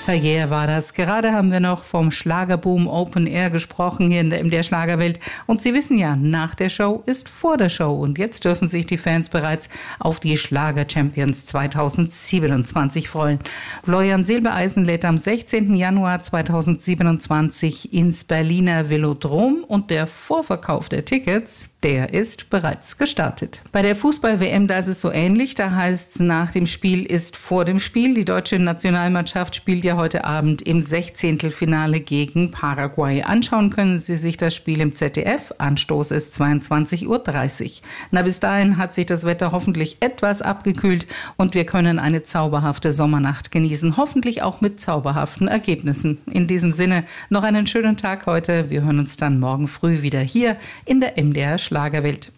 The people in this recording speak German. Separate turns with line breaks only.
Verjähr war das. Gerade haben wir noch vom Schlagerboom Open Air gesprochen hier in der MDR Schlagerwelt. Und Sie wissen ja, nach der Show ist vor der Show. Und jetzt dürfen sich die Fans bereits auf die Schlager Champions 2027 freuen. Florian Silbereisen lädt am 16. Januar 2027 ins Berliner Velodrom. Und der Vorverkauf der Tickets, der ist bereits gestartet. Bei der Fußball-WM, da ist es so ähnlich. Da heißt es, nach dem Spiel ist vor dem Spiel. Die deutsche Nationalmannschaft spielt ja heute Abend im 16. gegen Paraguay. Anschauen können Sie sich das Spiel im ZDF. Anstoß ist 22:30 Uhr. Na, bis dahin hat sich das Wetter hoffentlich etwas abgekühlt und wir können eine zauberhafte Sommernacht genießen. Hoffentlich auch mit zauberhaften Ergebnissen. In diesem Sinne noch einen schönen Tag heute. Wir hören uns dann morgen früh wieder hier in der MDR Schlagerwelt.